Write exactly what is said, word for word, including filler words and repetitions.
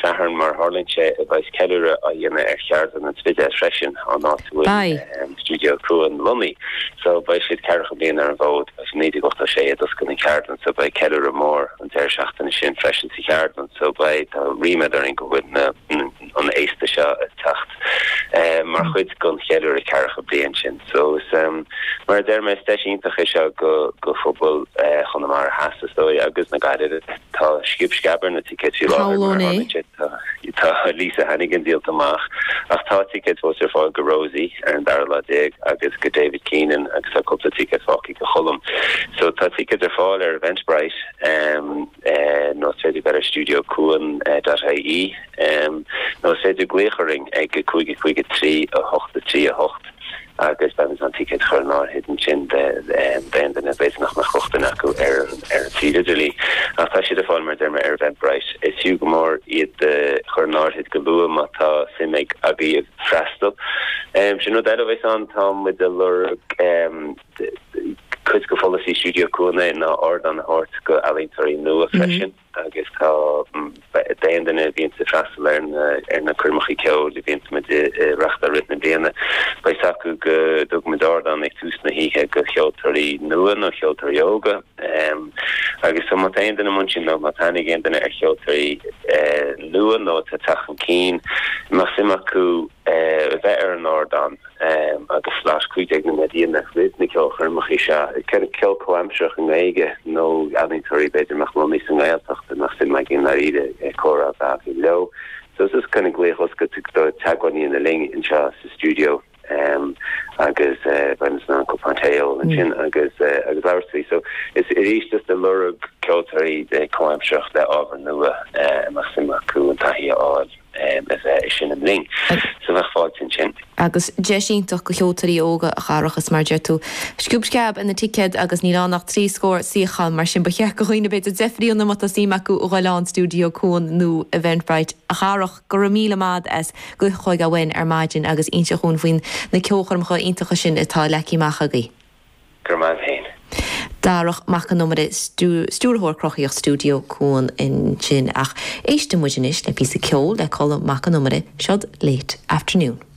Sahar mar Harlinche vice Keller a yena erchard and spit freshen on not um, studio crew in Lumley. So by shit Carrick being there involved, I need to go to Shay at Duskin and Card, and so by Keller or more and their shaft and shin freshen to Card, and so by the Rima there in go with on the ace the shot at Tacht. Mar chuid gun Keller a Carrick being shin. So it's um mar there my station to Hisha go go football uh Honamar has to story. I guess na guided ta skip scabber na ticket you tá Lisa Hannigan deal tamach ach tá tickets was er for Rosie and Darla Dig agus go David Keenan agus a couple of tickets for go Hullum so tá tickets are for er Eventbrite um uh, no sé du better studio coon uh, dot I E um no sé du gleichering ag go kuige kuige tri a hocht de tri a hocht agus ben an ticket churnar hidden chin de ben den bes nach nach gochten aku er er tidely ach ta de fall mer der mer Eventbrite is hugmore it de churnar hit gelu mata simig agi frastel um you know that always on tom with the lure um could go follow the studio kone na or on art go alintori no fashion agus ka de enden e bint se frastel er na kurmachi keo de bint met de rachta ritne bene by saku go dogmadar dan ik tus na hi go chiltori no no chiltori yoga um agus so mat enden e munchin no mat hanig enden e chiltori no no ta tachen keen masimaku vetter nordan um agus flash kuig na medina ritne keo kurmachi ken kill coamshach nege no alintori beter mach mo mis ngail nach sin me gin naride e chora back low so this is kind of glech os go to tag on in the ling in cha studio um agus uh when na ko pantail and chin agus uh agus larcy so it's it is just a lure culture the coamshach that over no uh maxima ku and tahia odd um as a shin and ling so that falls in chin agus jeshin toch go chotarí óga a charachas mar jetu skúbskab in the ticket agus ní nach trí score sichal mar sin bechech go chuine bit Jeffrey on mata simaku Roland studio kon nu Eventbrite a charach go míle mad as go choig a win ar margin agus inse chun faoin na ceocharm go intacha sin atá leki machagi German hein Darach macha nummer stúrthór crochíoch studio kon in chin ach éiste muidinis le pí ceol le colm macha nummer shod late afternoon